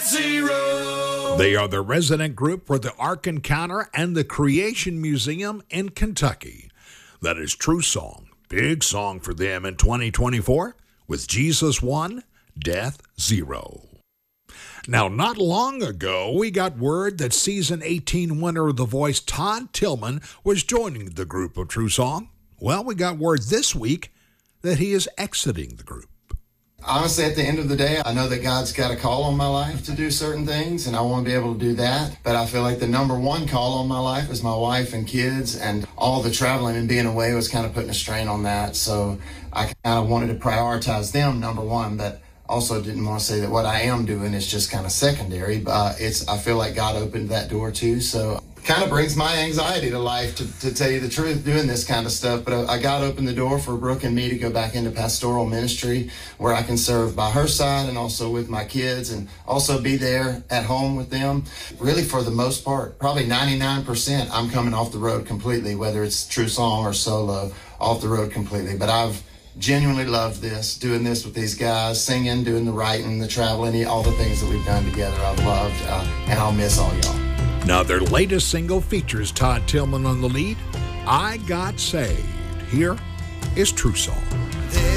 Zero. They are the resident group for the Ark Encounter and the Creation Museum in Kentucky. That is True Song. Big song for them in 2024 with Jesus 1, Death 0. Now, not long ago, we got word that season 18 winner of The Voice, Todd Tillman, was joining the group of True Song. Well, we got word this week that he is exiting the group. Honestly, at the end of the day, I know that God's got a call on my life to do certain things, and I want to be able to do that. But I feel like the number one call on my life is my wife and kids, and all the traveling and being away was kind of putting a strain on that. So I kind of wanted to prioritize them, number one, but also didn't want to say that what I am doing is just kind of secondary. But I feel like God opened that door too. So kind of brings my anxiety to life, to tell you the truth, doing this kind of stuff. But God opened the door for Brooke and me to go back into pastoral ministry where I can serve by her side and also with my kids and also be there at home with them. Really, for the most part, probably 99%, I'm coming off the road completely, whether it's True Song or solo, off the road completely. But I've genuinely loved this, doing this with these guys, singing, doing the writing, the traveling, all the things that we've done together. I've loved, and I'll miss all y'all. Now, their latest single features Todd Tillman on the lead, I Got Saved. Here is True Song.